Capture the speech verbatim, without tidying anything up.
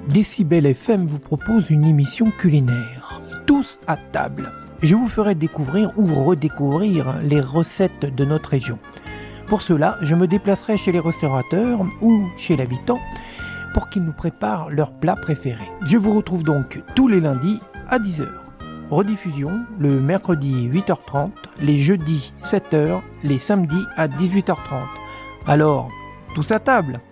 Décibel F M vous propose une émission culinaire. Tous à table. Je vous ferai découvrir ou redécouvrir les recettes de notre région. Pour cela, je me déplacerai chez les restaurateurs ou chez l'habitant pour qu'ils nous préparent leurs plats préférés. Je vous retrouve donc tous les lundis à dix heures. Rediffusion le mercredi huit heures trente, les jeudis sept heures, les samedis à dix-huit heures trente. Alors, tous à table!